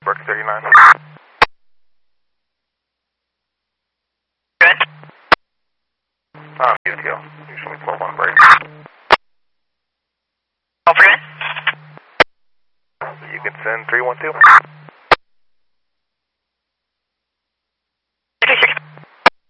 Brooks 39. Good. UTL. Usually 12-1 break. Over it. You can send 312.